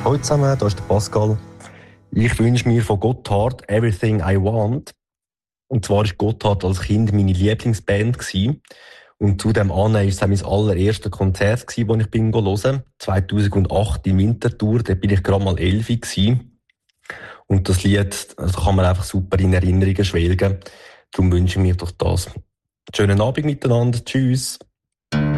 Hallo zusammen, da ist der Pascal. Ich wünsche mir von Gotthard «Everything I Want». Und zwar war Gotthard als Kind meine Lieblingsband gewesen. Und zu dem an war es auch mein allererstes Konzert gewesen, das ich hören. 2008 im Winterthur, da bin ich gerade mal 11 gewesen. Und das Lied, also kann man einfach super in Erinnerungen schwelgen. Darum wünsche ich mir doch das. Schönen Abend miteinander. Tschüss.